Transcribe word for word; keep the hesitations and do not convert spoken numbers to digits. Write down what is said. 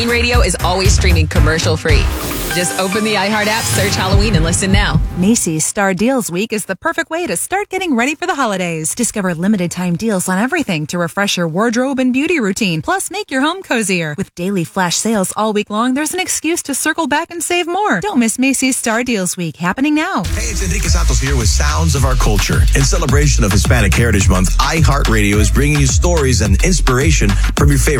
Radio is always streaming commercial free. Just open the iHeart app, search Halloween, and listen now. Macy's Star Deals Week is the perfect way to start getting ready for the holidays. Discover limited time deals on everything to refresh your wardrobe and beauty routine. Plus, make your home cozier. With daily flash sales all week long, there's an excuse to circle back and save more. Don't miss Macy's Star Deals Week, happening now. Hey, it's Enrique Santos here with Sounds of Our Culture. In celebration of Hispanic Heritage Month, iHeartRadio is bringing you stories and inspiration from your favorite